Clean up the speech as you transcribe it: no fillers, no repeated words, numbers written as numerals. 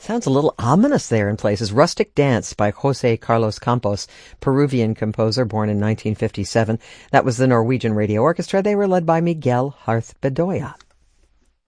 Sounds a little ominous there in places. Rustic Dance by Jose Carlos Campos, Peruvian composer born in 1957. That was the Norwegian Radio Orchestra. They were led by Miguel Harth Bedoya.